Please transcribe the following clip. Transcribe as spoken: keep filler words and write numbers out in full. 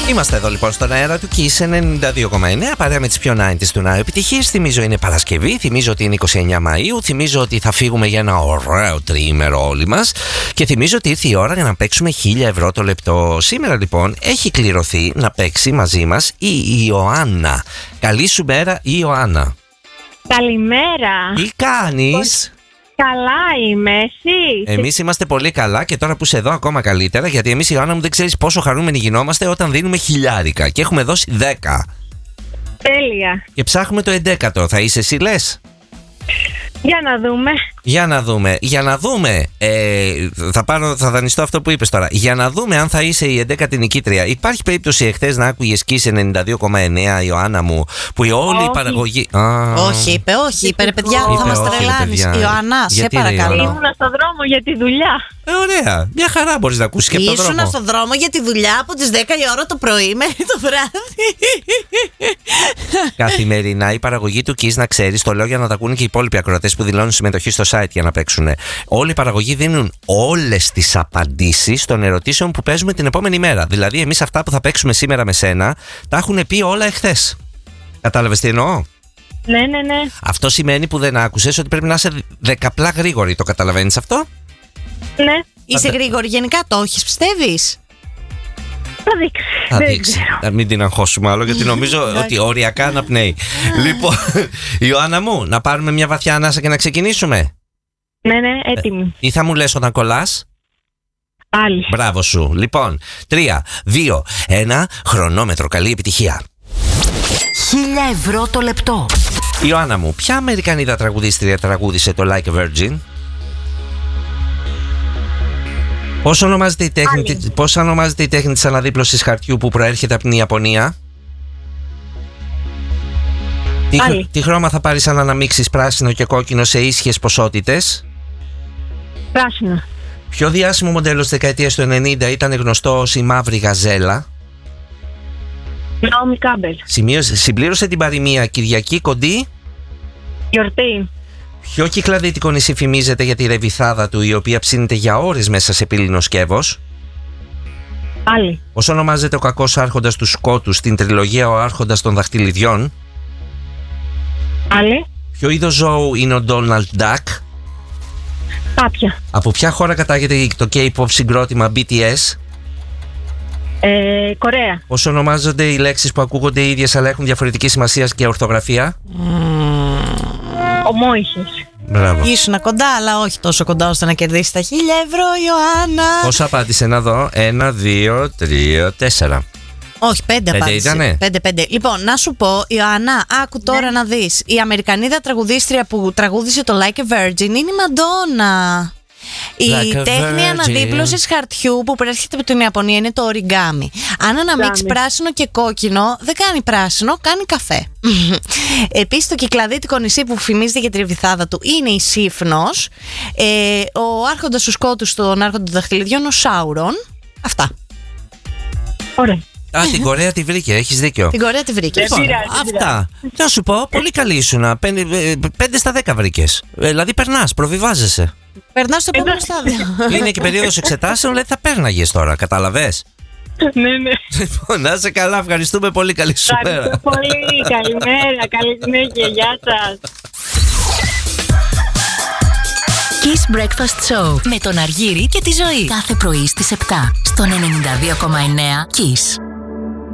Είμαστε εδώ λοιπόν στον αέρα του Kiss ενενήντα δύο κόμμα εννέα, παρέα με τις πιο ενενήντα του Ναου επιτυχίες. Θυμίζω είναι Παρασκευή, θυμίζω ότι είναι είκοσι εννέα Μαΐου, θυμίζω ότι θα φύγουμε για ένα ωραίο τριήμερο όλοι μας και θυμίζω ότι ήρθε η ώρα για να παίξουμε χίλια ευρώ το λεπτό. Σήμερα λοιπόν έχει κληρωθεί να παίξει μαζί μας η Ιωάννα. Καλή σου μέρα Ιωάννα. Καλημέρα. Τι κάνεις? Καλά είμαι, εσύ? Εμείς είμαστε πολύ καλά και τώρα που είσαι εδώ ακόμα καλύτερα, γιατί εμείς, Ιωάννα μου, δεν ξέρεις πόσο χαρούμενοι γινόμαστε όταν δίνουμε χιλιάρικα και έχουμε δώσει δέκα. Τέλεια. Και ψάχνουμε το εντέκατο. Θα είσαι εσύ, λες? Για να δούμε. Για να δούμε. Για να δούμε. Ε, θα, πάρω, θα δανειστώ αυτό που είπες τώρα. Για να δούμε αν θα είσαι η εντέκατη νικήτρια. Υπάρχει περίπτωση εχθές να άκουγες Kiss ενενήντα δύο κόμμα εννέα, Ιωάννα μου, που η όλη όχι. η παραγωγή. Α, όχι, είπε, όχι, είπε ρε παιδιά, είπε, θα μας όχι, τρελάνεις. ρε, Ιωάννα, σε γιατί, παρακαλώ. Ιωάννα? Ήμουνα στον δρόμο για τη δουλειά. Ε, ωραία. Μια χαρά μπορείς να ακούσεις και από τον δρόμο. Ήσουνα στον δρόμο για τη δουλειά από τις δέκα η ώρα το πρωί μέχρι το βράδυ. Καθημερινά η παραγωγή του Kiss, να ξέρεις, το λέω για να τα ακούνε και οι υπόλοιποι ακροατές που δηλώνουν συμμετοχή στο site για να παίξουν. Όλοι οι παραγωγοί δίνουν όλες τις απαντήσεις των ερωτήσεων που παίζουμε την επόμενη μέρα. Δηλαδή, εμείς αυτά που θα παίξουμε σήμερα με σένα τα έχουν πει όλα εχθές. Κατάλαβες τι εννοώ? Ναι, ναι, ναι. Αυτό σημαίνει που δεν άκουσες ότι πρέπει να είσαι δεκαπλά γρήγορη. Το καταλαβαίνεις αυτό? Ναι. Είσαι γρήγορη γενικά, το έχεις, πιστεύεις? Θα δείξει. Θα Δεν δείξει. ξέρω. Να μην την αγχώσουμε άλλο, γιατί νομίζω ότι οριακά αναπνέει. Λοιπόν, Ιωάννα μου, να πάρουμε μια βαθιά ανάσα και να ξεκινήσουμε. Ναι, ναι, έτοιμη. Τι θα μου λες όταν κολλάς? Πάλι. Μπράβο σου. Λοιπόν, τρία, δύο, ένα, χρονόμετρο. Καλή επιτυχία. Χίλια ευρώ το λεπτό. Ιωάννα μου, ποια Αμερικανίδα τραγουδίστρια τραγούδισε το Like a Virgin? Πώς ονομάζεται η τέχνη, πώς ονομάζεται η τέχνη της αναδίπλωσης χαρτιού που προέρχεται από την Ιαπωνία? Τι, χ- τι χρώμα θα πάρεις αν αναμίξεις πράσινο και κόκκινο σε ίσχυες ποσότητες? Πράσινο. Ποιο διάσημο μοντέλο της δεκαετίας του ενενήντα ήταν γνωστό ως η μαύρη γαζέλα? Νόμι Κάμπελ. Σημείωσε, συμπλήρωσε την παροιμία Κυριακή κοντή. Γιορτή. Ποιο κυκλαδίτικο νησί φημίζεται για τη ρεβιθάδα του, η οποία ψήνεται για ώρες μέσα σε πύληνο σκεύος? Πάλι. Πώς ονομάζεται ο κακός άρχοντας του Σκότου στην τριλογία Ο Άρχοντας των Δαχτυλιδιών? Πάλι. Ποιο είδος ζώου είναι ο Ντόναλντ Ντακ? Πάπια. Από ποια χώρα κατάγεται το K-pop συγκρότημα μπι τι ες? Ε, Κορέα. Πώς ονομάζονται οι λέξεις που ακούγονται οι ίδιες αλλά έχουν διαφορετική σημασία και ορθογραφία? Ομόησες. Μπράβο. Ήσουνα κοντά, αλλά όχι τόσο κοντά ώστε να κερδίσει τα χίλια ευρώ, Ιωάννα. Πώς απάντησε να δω? Ένα, δύο, τρία, τέσσερα. Όχι, πέντε, Πέντε απάντησε. ήτανε? Πέντε, πέντε. Λοιπόν, να σου πω, Ιωάννα, άκου τώρα να δεις. Η Αμερικανίδα τραγουδίστρια που τραγούδισε το Like a Virgin είναι η Μαντόνα. Η Like a τέχνη virgin. αναδίπλωσης χαρτιού που προέρχεται από την Ιαπωνία είναι το origami. Αν αναμίξει Origami. πράσινο και κόκκινο, δεν κάνει πράσινο, κάνει καφέ. Επίσης, το κυκλαδίτικο νησί που φημίζεται για τη ρεβιθάδα του είναι η Σύφνος. Ε, ο άρχοντας του Σκότου στον Άρχοντα των Δαχτυλιδιών, ο Σάουρον. Αυτά. Ωραία. Α, την Κορέα τη βρήκε, έχεις δίκιο. Την Κορέα τη βρήκε. Δεν πειράζει, δεν Αυτά. Να σου πω, πολύ καλή ήσουνα. Πέντε, ε, πέντε στα δέκα βρήκες. Ε, Δηλαδή περνάς, προβιβάζεσαι. Περνά στο επόμενο στάδιο. Είναι και περίοδος εξετάσεων, δηλαδή θα πέρναγες τώρα, καταλαβες. Ναι, ναι. Λοιπόν, να είσαι καλά, ευχαριστούμε πολύ. Καλή σου μέρα. Ευχαριστώ πολύ. Καλημέρα. Καλή συνέχεια. Γεια σας. Kiss Breakfast Show με τον Αργύρη και τη Ζωή. Κάθε πρωί στις επτά στον ενενήντα δύο κόμμα εννέα Kiss.